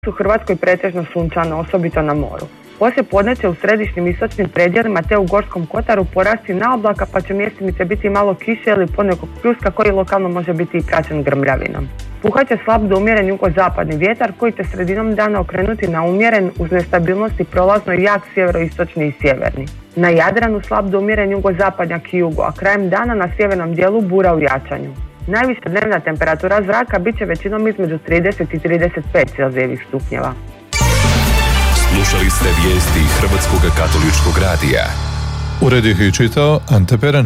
u Hrvatskoj pretežno sunčano, osobito na moru. Poslije podne će u središnjim istočnim predjelima te u Gorskom kotaru porasti na oblaka, pa će mjestimice biti malo kiše ili ponekog pljuska koji lokalno može biti i praćen grmljavinom. Puhat će slab do umjeren jugozapadni vjetar koji će sredinom dana okrenuti na umjeren uz nestabilnosti prolazno jak sjeveroistočni i sjeverni. Na Jadranu slab do umjeren jugozapadnjak i jugo, a krajem dana na sjevernom dijelu bura u jačanju. Najviša dnevna temperatura zraka bit će većinom između 30 i 35 celzijevih stupnjeva. Slušali ste vijesti Hrvatskog katoličkog radija. Ured ih je čitao Ante Peran.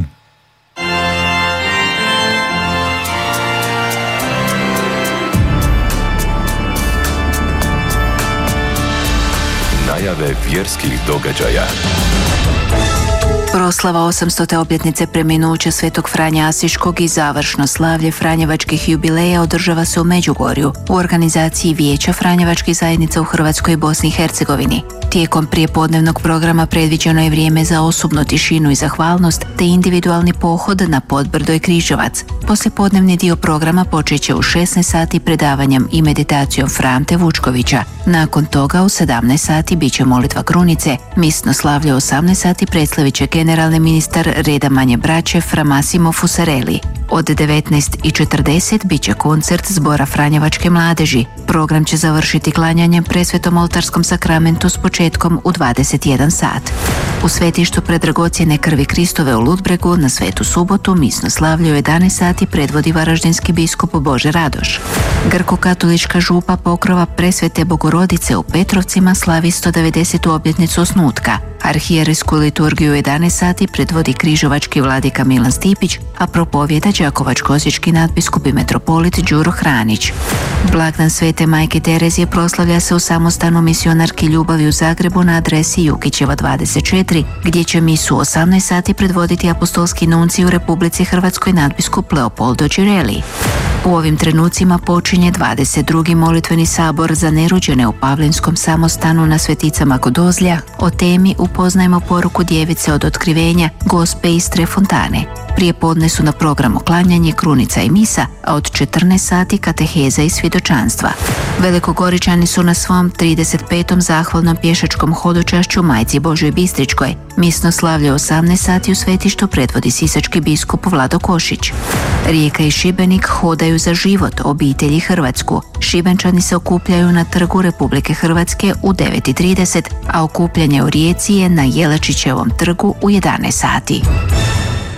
Najave vjerskih događaja. Proslava 800. obljetnice preminuća Svetog Franje Asiškog i završno slavlje Franjevačkih jubileja održava se u Međugorju u organizaciji Vijeća Franjevačkih zajednica u Hrvatskoj i Bosni i Hercegovini. Tijekom prijepodnevnog programa predviđeno je vrijeme za osobnu tišinu i zahvalnost te individualni pohod na Podbrdo i Križevac. Poslijepodnevni dio programa počet će u 16 sati predavanjem i meditacijom Frante Vučkovića. Nakon toga u 17 sati bit će molitva krunice, misno slavlje u 18 sati predstavit će generalni ministar Reda Manje Braće Fra Massimo Fusarelli. Od 19:40 bit će koncert Zbora Franjevačke mladeži. Program će završiti klanjanjem presvetom oltarskom sakramentu s početkom u 21 sat. U svetištu predragocjene krvi Kristove u Ludbregu na Svetu subotu misno slavlje u 11 sati predvodi varaždinski biskup Bože Radoš. Grko-katolička župa Pokrova Presvete Bogorodice u Petrovcima slavi 190. obljetnicu osnutka. Arhijerejsku liturgiju u 11 sati predvodi križevački vladika Milan Stipić, a propovjeda đakovačko-osječki nadbiskup i metropolit Đuro Hranić. Blagdan Svete Majke Terezije proslavlja se u samostanu misionarki Ljubavi u Zagrebu na adresi Jukićeva 24, gdje će misu u 18 sati predvoditi apostolski nuncij u Republici Hrvatskoj nadbiskup Leopoldo Girelli. U ovim trenucima počinje 22. molitveni sabor za nerođene u Pavlinskom samostanu na Sveticama kod Ozlja. O temi upoznajemo poruku djevice od otkrivenja Gospe iz Tre Fontane. Prije podne su na programu klanjanje, krunica i misa, a od 14 sati kateheza i svjedočanstva. Velikogoričani su na svom 35. zahvalnom pješačkom hodočašću Majci Božoj Bistričkoj. Misno slavlje u 18 sati u svetištu predvodi sisački biskup Vlado Košić. Rijeka i Šibenik hodaju za život, obitelji Hrvatsku. Šibenčani se okupljaju na Trgu Republike Hrvatske u 9:30, a okupljanje u Rijeci je na Jelačićevom trgu u 11 sati.